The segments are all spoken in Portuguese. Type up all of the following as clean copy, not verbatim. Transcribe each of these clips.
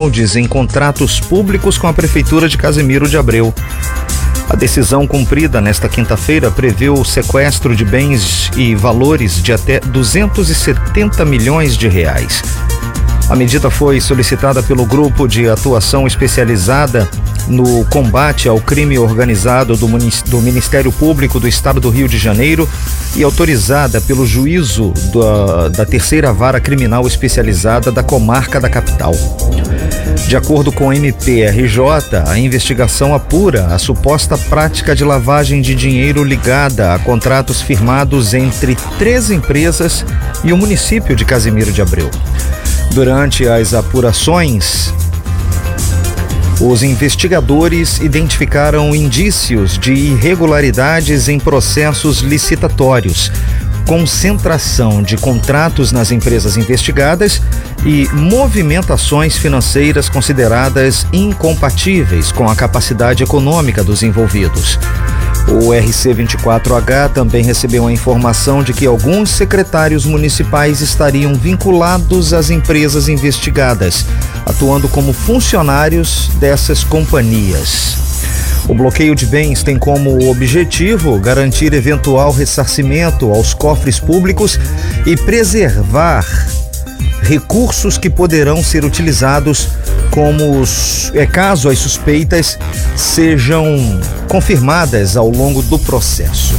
fraudes em contratos públicos com a Prefeitura de Casimiro de Abreu. A decisão cumprida nesta quinta-feira prevê o sequestro de bens e valores de até 270 milhões de reais. A medida foi solicitada pelo Grupo de Atuação Especializada no Combate ao Crime Organizado do Ministério Público do Estado do Rio de Janeiro e autorizada pelo juízo da Terceira Vara Criminal Especializada da Comarca da Capital. De acordo com o MPRJ, a investigação apura a suposta prática de lavagem de dinheiro ligada a contratos firmados entre 3 empresas e o município de Casimiro de Abreu. Durante as apurações, os investigadores identificaram indícios de irregularidades em processos licitatórios, concentração de contratos nas empresas investigadas e movimentações financeiras consideradas incompatíveis com a capacidade econômica dos envolvidos. O RC24H também recebeu a informação de que alguns secretários municipais estariam vinculados às empresas investigadas, atuando como funcionários dessas companhias. O bloqueio de bens tem como objetivo garantir eventual ressarcimento aos cofres públicos e preservar recursos que poderão ser utilizados caso as suspeitas sejam confirmadas ao longo do processo.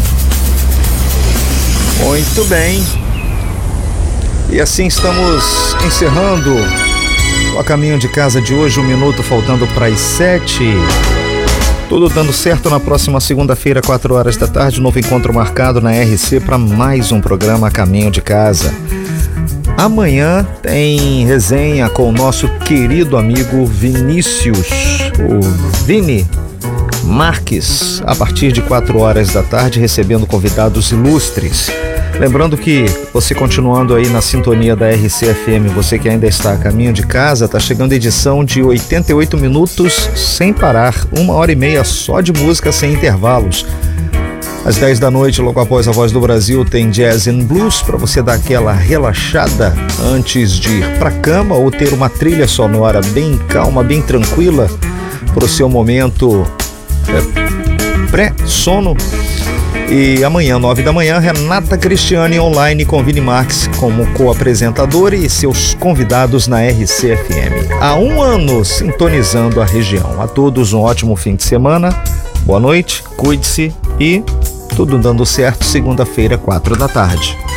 Muito bem. E assim estamos encerrando o Caminho de Casa de hoje, 1 minuto faltando para as 7. Tudo dando certo. Na próxima segunda-feira, 4 horas da tarde, novo encontro marcado na RC para mais um programa Caminho de Casa. Amanhã tem resenha com o nosso querido amigo Vinícius, o Vini Marques, a partir de 4 horas da tarde, recebendo convidados ilustres. Lembrando que você continuando aí na sintonia da RC-FM, você que ainda está a caminho de casa, está chegando a edição de 88 minutos sem parar, 1h30 só de música sem intervalos. Às 10 da noite, logo após a Voz do Brasil, tem Jazz and Blues para você dar aquela relaxada antes de ir para cama ou ter uma trilha sonora bem calma, bem tranquila para o seu momento pré-sono. E amanhã, 9 da manhã, Renata Cristiane online com Vini Marques como co-apresentador e seus convidados na RC-FM. Há 1 ano sintonizando a região. A todos um ótimo fim de semana, boa noite, cuide-se e tudo dando certo segunda-feira, 4 da tarde.